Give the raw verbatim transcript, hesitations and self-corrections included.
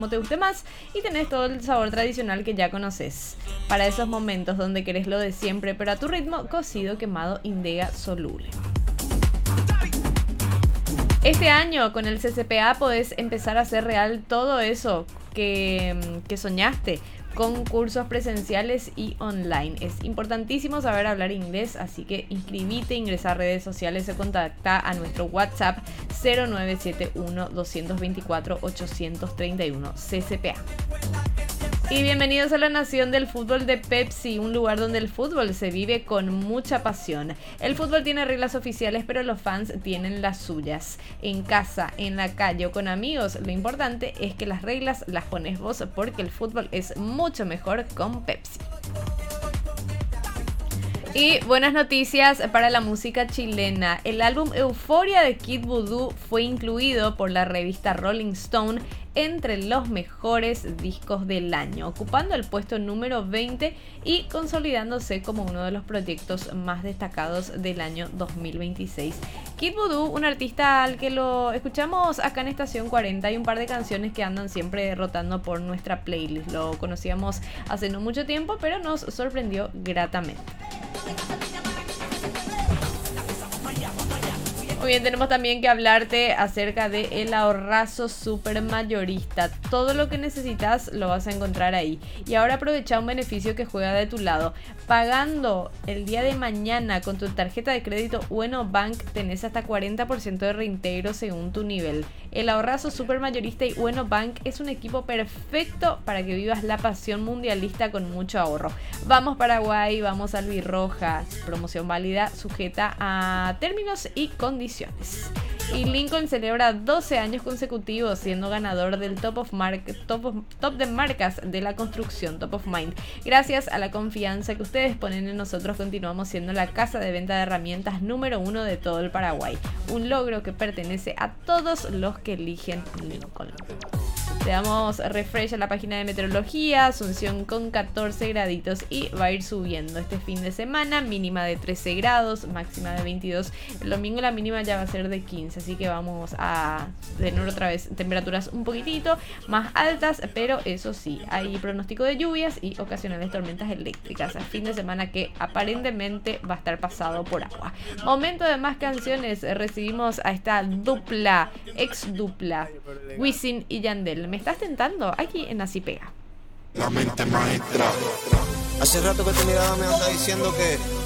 como te guste más y tenés todo el sabor tradicional que ya conoces. Para esos momentos donde querés lo de siempre, pero a tu ritmo, cocido, quemado, Indega Soluble. Este año con el C C P A podés empezar a hacer real todo eso que, que soñaste, con cursos presenciales y online. Es importantísimo saber hablar inglés, así que inscribite, ingresa a redes sociales o contacta a nuestro WhatsApp cero nueve siete uno, dos dos cuatro, ocho tres uno C C P A. Y bienvenidos a la Nación del Fútbol de Pepsi, un lugar donde el fútbol se vive con mucha pasión. El fútbol tiene reglas oficiales, pero los fans tienen las suyas. En casa, en la calle o con amigos, lo importante es que las reglas las pones vos, porque el fútbol es mucho mejor con Pepsi. Y buenas noticias para la música chilena. El álbum Euforia de Kid Voodoo fue incluido por la revista Rolling Stone entre los mejores discos del año, ocupando el puesto número veinte y consolidándose como uno de los proyectos más destacados del año dos mil veintiséis. Kid Voodoo, un artista al que lo escuchamos acá en Estación cuarenta, hay un par de canciones que andan siempre rotando por nuestra playlist. Lo conocíamos hace no mucho tiempo, pero nos sorprendió gratamente. Muy bien, tenemos también que hablarte acerca de el ahorrazo super mayorista. Todo lo que necesitas lo vas a encontrar ahí. Y ahora aprovecha un beneficio que juega de tu lado. Pagando el día de mañana con tu tarjeta de crédito Ueno Bank tenés hasta cuarenta por ciento de reintegro según tu nivel. El ahorrazo super mayorista y Ueno Bank es un equipo perfecto para que vivas la pasión mundialista con mucho ahorro. Vamos Paraguay, vamos Albirroja. Promoción válida sujeta a términos y condiciones. Y Lincoln celebra doce años consecutivos siendo ganador del Top of Mark, Top, of, Top de Marcas de la Construcción, Top of Mind. Gracias a la confianza que ustedes ponen en nosotros, continuamos siendo la casa de venta de herramientas número uno de todo el Paraguay. Un logro que pertenece a todos los que eligen Lincoln. Le damos refresh a la página de meteorología. Asunción con catorce graditos y va a ir subiendo este fin de semana, mínima de trece grados, máxima de veintidós. El domingo la mínima ya va a ser de quince, así que vamos a tener otra vez temperaturas un poquitito más altas, pero eso sí, hay pronóstico de lluvias y ocasionales tormentas eléctricas. El fin de semana que aparentemente va a estar pasado por agua. Momento de más canciones. Recibimos a esta dupla, ex dupla, Wisin y Yandel. ¿Me estás tentando? Aquí en Así Pega. La mente maestra. Hace rato que tu mirada me anda diciendo que